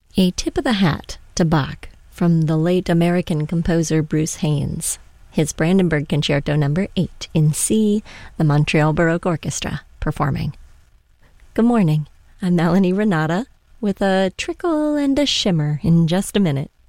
A tip of the hat to Bach from the late American composer Bruce Haynes. His Brandenburg Concerto No. 8 in C, the Montreal Baroque Orchestra performing. Good morning, I'm Melanie Renata with a trickle and a shimmer in just a minute.